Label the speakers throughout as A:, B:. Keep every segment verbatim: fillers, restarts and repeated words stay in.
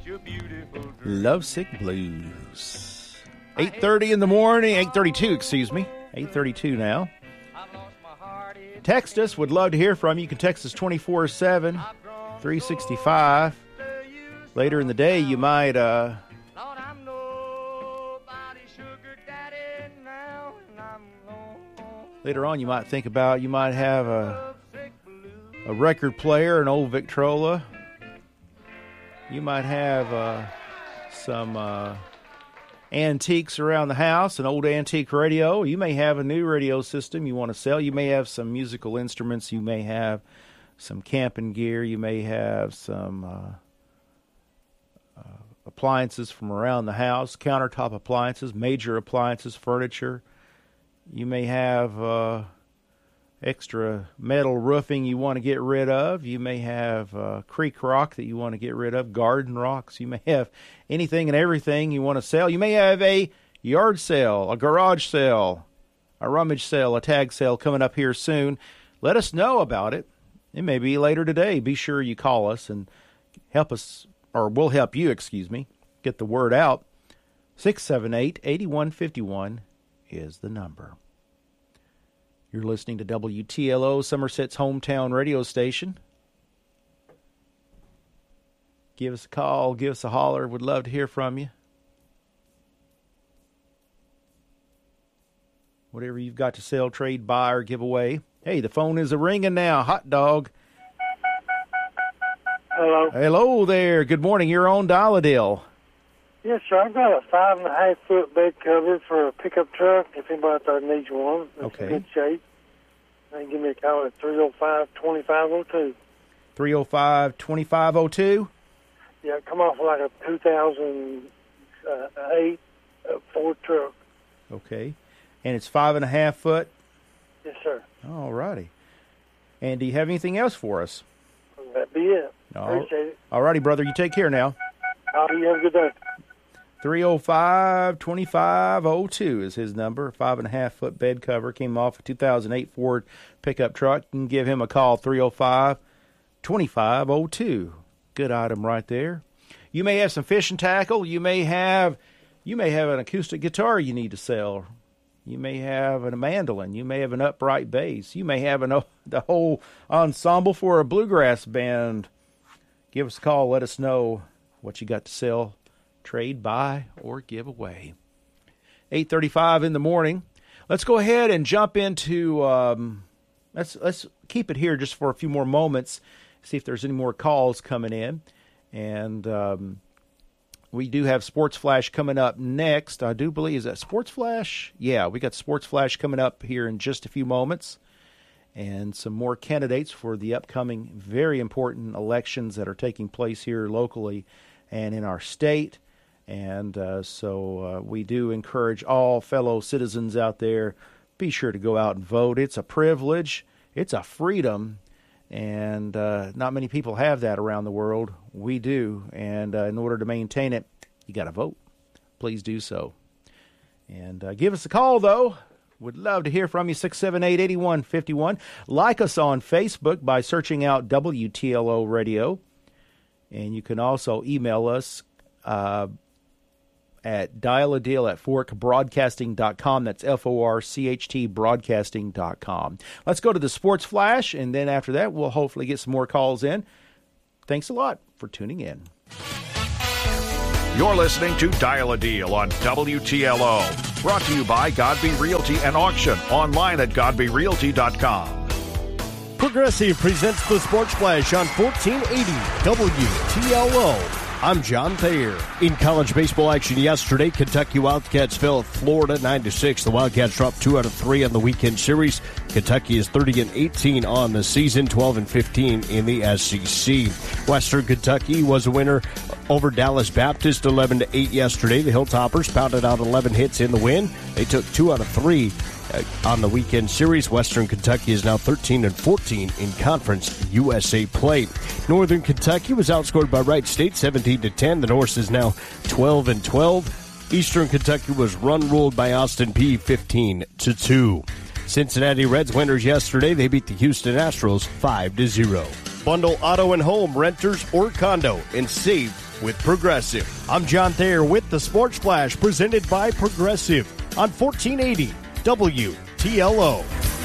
A: Lovesick Blues. eight thirty in the morning, eight thirty-two, excuse me. eight thirty-two now. Text us. Would love to hear from you. You can text us twenty-four seven, three sixty-five. Later in the day, you might... Uh, later on, you might think about, you might have a, a record player, an old Victrola. You might have uh, some uh, antiques around the house, an old antique radio. You may have a new radio system you want to sell. You may have some musical instruments. You may have some camping gear. You may have some uh, uh, appliances from around the house, countertop appliances, major appliances, furniture. You may have uh, extra metal roofing you want to get rid of. You may have uh, creek rock that you want to get rid of, garden rocks. You may have anything and everything you want to sell. You may have a yard sale, a garage sale, a rummage sale, a tag sale coming up here soon. Let us know about it. It may be later today. Be sure you call us and help us, or we'll help you, excuse me, get the word out. six seven eight, eight one five one is the number. You're listening to W T L O, Somerset's hometown radio station. Give us a call, give us a holler. Would love to hear from you. Whatever you've got to sell, trade, buy, or give away. Hey, the phone is a-ringing now. Hot dog.
B: Hello.
A: Hello there. Good morning. You're on Dial-A-Deal.
B: Yes, sir. I've got a five and a half foot bed cover for a pickup truck. If anybody out there needs one, it's
A: okay.
B: in good shape. They can give me a call at three oh five, two five oh two.
A: three oh five, two five oh two?
B: Yeah, come off like a two thousand eight uh, Ford truck.
A: Okay. And it's five and a half foot?
B: Yes, sir.
A: All righty. And do you have anything else for us?
B: That'd be it.
A: No.
B: Appreciate it.
A: All righty, brother. You take care now.
B: Oh, you have a good day.
A: three oh five, two five oh two is his number. Five and a half foot bed cover. Came off a two thousand eight Ford pickup truck. You can give him a call, three oh five, two five oh two. Good item right there. You may have some fishing tackle. You may have you may have an acoustic guitar you need to sell. You may have a mandolin. You may have an upright bass. You may have an, the whole ensemble for a bluegrass band. Give us a call. Let us know what you got to sell, trade, buy, or give away. eight thirty-five in the morning. Let's go ahead and jump into, um, let's let's keep it here just for a few more moments, see if there's any more calls coming in. And um, we do have Sports Flash coming up next. I do believe, is that Sports Flash? Yeah, we got Sports Flash coming up here in just a few moments. And some more candidates for the upcoming very important elections that are taking place here locally and in our state. And uh, so uh, we do encourage all fellow citizens out there, be sure to go out and vote. It's a privilege. It's a freedom. And uh, not many people have that around the world. We do. And uh, in order to maintain it, you got to vote. Please do so. And uh, give us a call, though. Would love to hear from you, six seven eight, eight one five one. Like us on Facebook by searching out W T L O Radio. And you can also email us uh, at dial-a-deal at fork broadcasting dot com. That's F O R C H T broadcasting dot com. Let's go to the Sports Flash, and then after that, we'll hopefully get some more calls in. Thanks a lot for tuning in.
C: You're listening to Dial-A-Deal on W T L O. Brought to you by Godby Realty and Auction. Online at godby realty dot com.
D: Progressive presents the Sports Flash on fourteen eighty W T L O. I'm John Thayer. In college baseball action yesterday, Kentucky Wildcats fell at Florida nine to six. The Wildcats dropped two out of three on the weekend series. Kentucky is thirty and eighteen on the season, twelve and fifteen in the S E C. Western Kentucky was a winner over Dallas Baptist eleven to eight yesterday. The Hilltoppers pounded out eleven hits in the win. They took two out of three on the weekend series. Western Kentucky is now thirteen and fourteen in Conference U S A play. Northern Kentucky was outscored by Wright State seventeen to ten. The Norse is now twelve and twelve. Eastern Kentucky was run-ruled by Austin Peay fifteen to two. Cincinnati Reds winners yesterday. They beat the Houston Astros five to zero. Bundle auto and home, renters or condo, and save with Progressive. I'm John Thayer with the Sports Flash, presented by Progressive on fourteen eighty W T L O.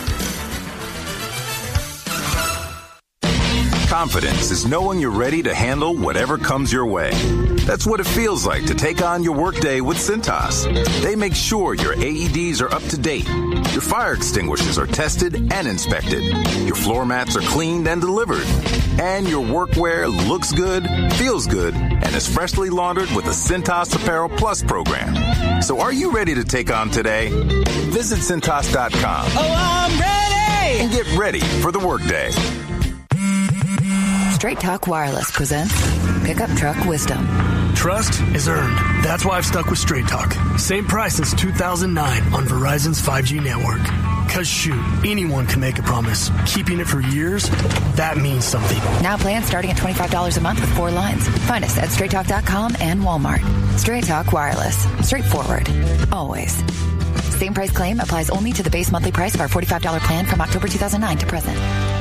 E: Confidence is knowing you're ready to handle whatever comes your way. That's what it feels like to take on your workday with Cintas. They make sure your A E Ds are up to date, your fire extinguishers are tested and inspected, your floor mats are cleaned and delivered, and your workwear looks good, feels good, and is freshly laundered with the Cintas Apparel Plus program. So are you ready to take on today? Visit Cintas dot com.
F: Oh, I'm ready!
E: And get ready for the workday.
G: Straight Talk Wireless presents Pickup Truck Wisdom.
H: Trust is earned. That's why I've stuck with Straight Talk. Same price since two thousand nine on Verizon's five G network. Cause shoot, anyone can make a promise. Keeping it for years, that means something.
G: Now plans starting at twenty-five dollars a month with four lines. Find us at straight talk dot com and Walmart. Straight Talk Wireless. Straightforward. Always. Same price claim applies only to the base monthly price of our forty-five dollars plan from October two thousand nine to present.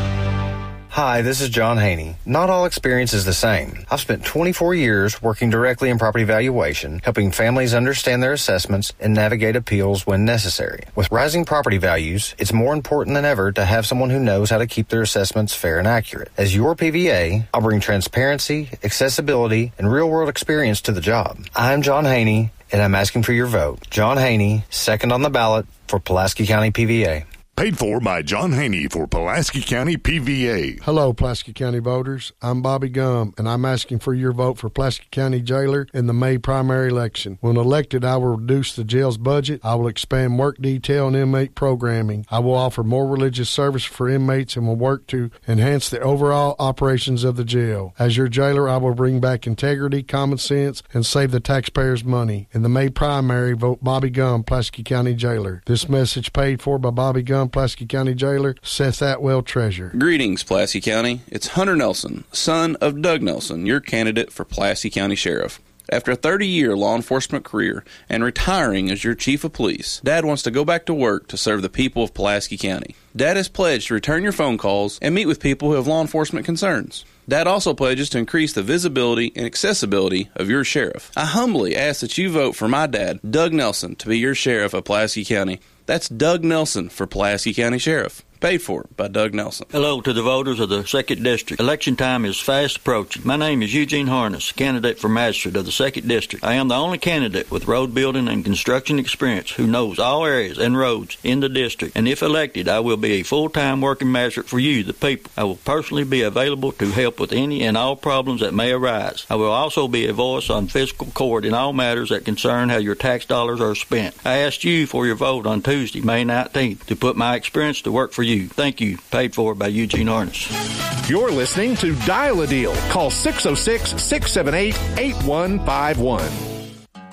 I: Hi, this is John Haney. Not all experience is the same. I've spent twenty-four years working directly in property valuation, helping families understand their assessments and navigate appeals when necessary. With rising property values, it's more important than ever to have someone who knows how to keep their assessments fair and accurate. As your P V A, I'll bring transparency, accessibility, and real-world experience to the job. I'm John Haney, and I'm asking for your vote. John Haney, second on the ballot for Pulaski County P V A.
J: Paid for by John Haney for Pulaski County P V A.
K: Hello, Pulaski County voters. I'm Bobby Gum, and I'm asking for your vote for Pulaski County Jailer in the May primary election. When elected, I will reduce the jail's budget. I will expand work detail and inmate programming. I will offer more religious service for inmates and will work to enhance the overall operations of the jail. As your jailer, I will bring back integrity, common sense, and save the taxpayers' money. In the May primary, vote Bobby Gum, Pulaski County Jailer. This message paid for by Bobby Gum, Pulaski County Jailer, Seth Atwell, Treasurer.
L: Greetings, Pulaski County. It's Hunter Nelson, son of Doug Nelson, your candidate for Pulaski County Sheriff. After a thirty-year law enforcement career and retiring as your chief of police, Dad wants to go back to work to serve the people of Pulaski County. Dad has pledged to return your phone calls and meet with people who have law enforcement concerns. Dad also pledges to increase the visibility and accessibility of your sheriff. I humbly ask that you vote for my dad, Doug Nelson, to be your sheriff of Pulaski County. That's Doug Nelson for Pulaski County Sheriff. Paid for by Doug Nelson.
M: Hello to the voters of the second District. Election time is fast approaching. My name is Eugene Harness, candidate for magistrate of the second District. I am the only candidate with road building and construction experience who knows all areas and roads in the district. And if elected, I will be a full-time working magistrate for you, the people. I will personally be available to help with any and all problems that may arise. I will also be a voice on fiscal court in all matters that concern how your tax dollars are spent. I asked you for your vote on Tuesday, May nineteenth, to put my experience to work for you. Thank you. Paid for by Eugene Harness.
C: You're listening to Dial a Deal. Call six oh six, six seven eight, eight one five one.